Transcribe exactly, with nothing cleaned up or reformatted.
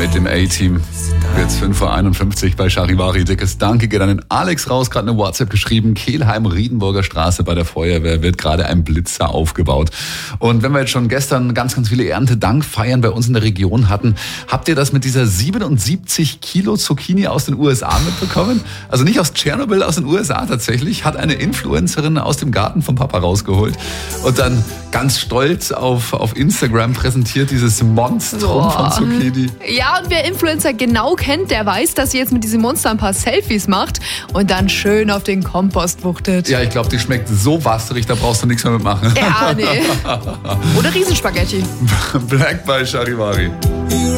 mit dem A-Team. Jetzt fünf Uhr einundfünfzig bei Charivari. Dickes Danke geht an den Alex raus, gerade eine WhatsApp geschrieben. Kelheim, Riedenburger Straße bei der Feuerwehr wird gerade ein Blitzer aufgebaut. Und wenn wir jetzt schon gestern ganz, ganz viele Erntedankfeiern bei uns in der Region hatten, habt ihr das mit dieser siebenundsiebzig Kilo Zucchini aus den U S A mitbekommen? Also nicht aus Tschernobyl, aus den U S A tatsächlich. Hat eine Influencerin aus dem Garten vom Papa rausgeholt und dann ganz stolz auf, auf Instagram präsentiert dieses Monstrum Boah. von Zucchini. Ja, und wer Influencer genau kennt, der weiß, dass sie jetzt mit diesem Monster ein paar Selfies macht und dann schön auf den Kompost wuchtet. Ja, ich glaube, die schmeckt so wasserig, da brauchst du nichts mehr mitmachen. Ja, nee. Oder Riesenspaghetti. Black by Charivari.